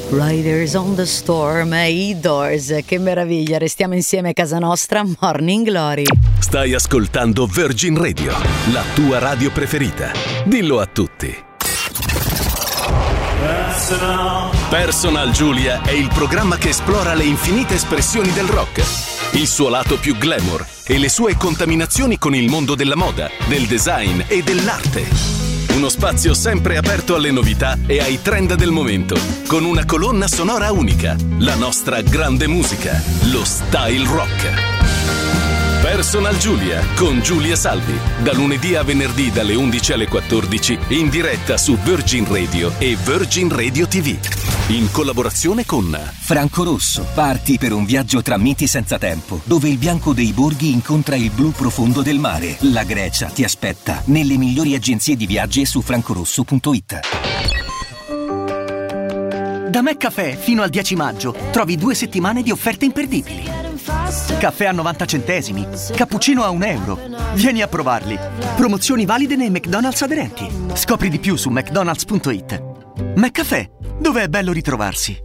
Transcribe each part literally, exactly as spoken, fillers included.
Riders on the Storm e i Doors, che meraviglia, restiamo insieme a casa nostra. Morning Glory. Stai ascoltando Virgin Radio, la tua radio preferita. Dillo a tutti. Personal. Personal Giulia è il programma che esplora le infinite espressioni del rock, il suo lato più glamour e le sue contaminazioni con il mondo della moda, del design e dell'arte. Uno spazio sempre aperto alle novità e ai trend del momento, con una colonna sonora unica, la nostra grande musica, lo style rock. Personal Giulia con Giulia Salvi, da lunedì a venerdì dalle undici alle quattordici, in diretta su Virgin Radio e Virgin Radio ti vu, in collaborazione con Franco Rosso. Parti per un viaggio tra miti senza tempo, dove il bianco dei borghi incontra il blu profondo del mare. La Grecia ti aspetta nelle migliori agenzie di viaggi e su francorosso punto it. Da McCaffè fino al dieci maggio trovi due settimane di offerte imperdibili. Caffè a novanta centesimi, cappuccino a un euro. Vieni a provarli. Promozioni valide nei McDonald's aderenti. Scopri di più su mcdonalds punto it. McCaffè, dove è bello ritrovarsi.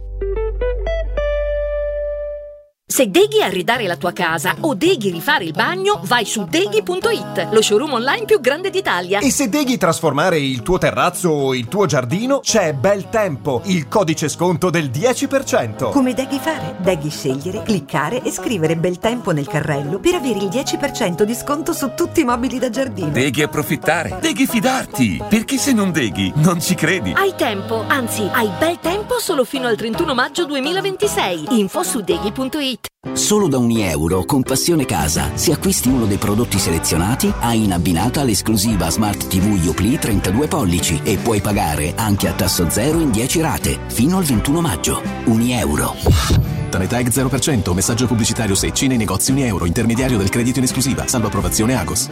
Se deghi arredare la tua casa o deghi rifare il bagno, vai su deghi punto it, lo showroom online più grande d'Italia. E se deghi trasformare il tuo terrazzo o il tuo giardino, c'è Bel Tempo, il codice sconto del dieci per cento. Come deghi fare? Deghi scegliere, cliccare e scrivere Bel Tempo nel carrello per avere il dieci per cento di sconto su tutti i mobili da giardino. Deghi approfittare, deghi fidarti, perché se non deghi non ci credi. Hai tempo, anzi hai bel tempo solo fino al trentuno maggio duemilaventisei. Info su deghi punto it. Solo da un euro con Passione Casa, se acquisti uno dei prodotti selezionati, hai in abbinata l'esclusiva Smart tivù Yoplait trentadue pollici e puoi pagare anche a tasso zero in dieci rate, fino al ventuno maggio. Un euro. Tanetag zero per cento, messaggio pubblicitario secci nei negozi un euro, intermediario del credito in esclusiva, salvo approvazione Agos.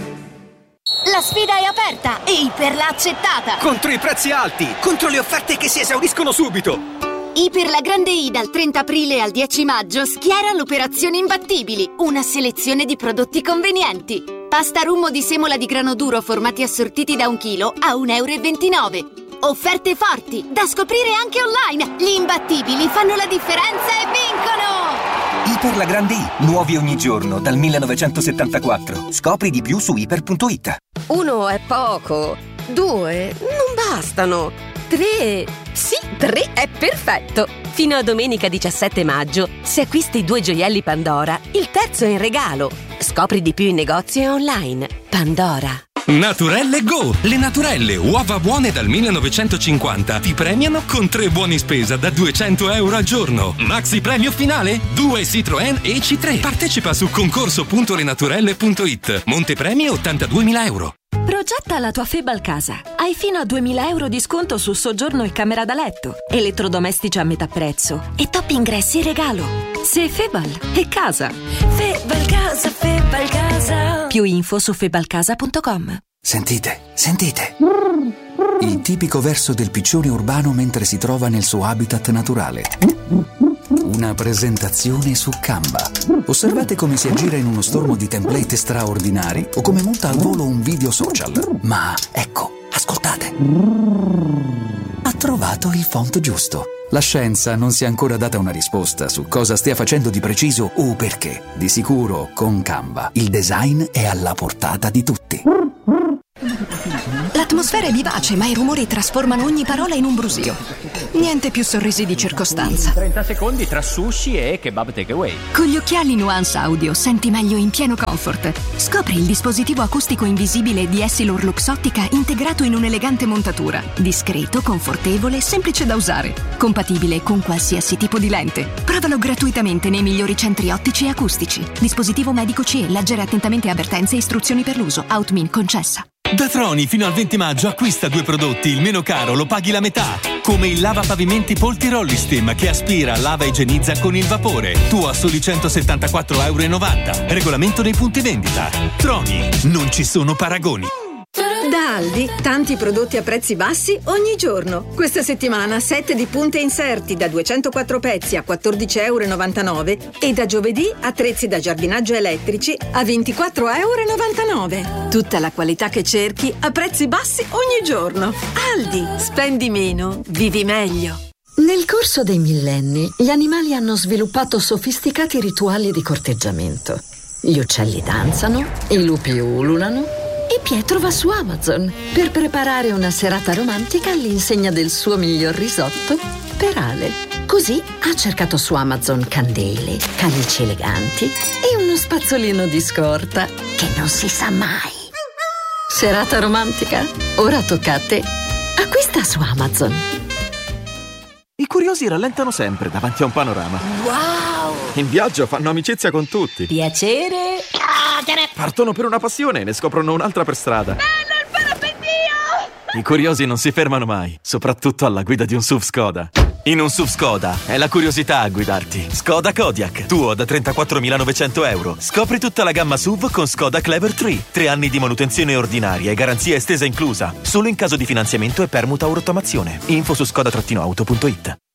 La sfida è aperta e Iper l'ha accettata. Contro i prezzi alti, contro le offerte che si esauriscono subito. Iper la Grande I dal trenta aprile al dieci maggio schiera l'operazione Imbattibili, una selezione di prodotti convenienti. Pasta rummo di semola di grano duro formati assortiti da un chilo a un euro e ventinove. Offerte forti, da scoprire anche online. Gli imbattibili fanno la differenza e vincono! Iper la Grande I, nuovi ogni giorno dal millenovecentosettantaquattro. Scopri di più su iper punto it. Uno è poco, due non bastano, tre, sì, tre è perfetto. Fino a domenica diciassette maggio, se acquisti due gioielli Pandora, il terzo è in regalo. Scopri di più in negozio e online. Pandora. Naturelle Go! Le Naturelle, uova buone dal millenovecentocinquanta, ti premiano con tre buoni spesa da duecento euro al giorno. Maxi premio finale? Due Citroën E C tre. Partecipa su concorso punto lenaturelle punto it. Montepremi ottantaduemila euro. Progetta la tua Febal casa. Hai fino a duemila euro di sconto su soggiorno e camera da letto, elettrodomestici a metà prezzo e top ingressi in regalo. Se Febal è casa. Febal casa, Febal casa. Più info su febalcasa punto com. Sentite, sentite. Il tipico verso del piccione urbano mentre si trova nel suo habitat naturale. Una presentazione su Canva. Osservate come si aggira in uno stormo di template straordinari o come monta al volo un video social. Ma ecco, ascoltate. Ha trovato il font giusto. La scienza non si è ancora data una risposta su cosa stia facendo di preciso o perché. Di sicuro, con Canva, il design è alla portata di tutti. L'atmosfera è vivace, ma i rumori trasformano ogni parola in un brusio. Niente più sorrisi di circostanza. trenta secondi tra sushi e kebab takeaway. Con gli occhiali Nuance Audio senti meglio in pieno comfort. Scopri il dispositivo acustico invisibile di Essilor Luxottica integrato in un'elegante montatura. Discreto, confortevole, semplice da usare. Compatibile con qualsiasi tipo di lente. Provalo gratuitamente nei migliori centri ottici e acustici. Dispositivo medico C E. Leggere attentamente avvertenze e istruzioni per l'uso. Outmin concessa. Da Troni fino al venti maggio acquista due prodotti, il meno caro lo paghi la metà. Come il lavapavimenti Polti Rollistem che aspira, lava e igienizza con il vapore. Tu a soli centosettantaquattro virgola novanta euro. Regolamento dei punti vendita. Troni, non ci sono paragoni. Da Aldi, tanti prodotti a prezzi bassi ogni giorno. Questa settimana set di punte e inserti da duecentoquattro pezzi a quattordici virgola novantanove euro e da giovedì attrezzi da giardinaggio elettrici a ventiquattro virgola novantanove euro. Tutta la qualità che cerchi a prezzi bassi ogni giorno. Aldi, spendi meno, vivi meglio. Nel corso dei millenni, gli animali hanno sviluppato sofisticati rituali di corteggiamento. Gli uccelli danzano, i lupi ululano e Pietro va su Amazon per preparare una serata romantica all'insegna del suo miglior risotto per Ale. Così ha cercato su Amazon candele, camici eleganti e uno spazzolino di scorta che non si sa mai. Serata romantica? Ora tocca a te. Acquista su Amazon. I curiosi rallentano sempre davanti a un panorama. Wow! In viaggio fanno amicizia con tutti. Piacere. Partono per una passione e ne scoprono un'altra per strada. Bello il parapendio! I curiosi non si fermano mai, soprattutto alla guida di un S U V Skoda. In un S U V Skoda è la curiosità a guidarti. Skoda Kodiaq, tuo da trentaquattromilanovecento euro. Scopri tutta la gamma S U V con Skoda Clever tre. Tre anni di manutenzione ordinaria e garanzia estesa inclusa. Solo in caso di finanziamento e permuta o rottamazione. Info su skoda auto punto it.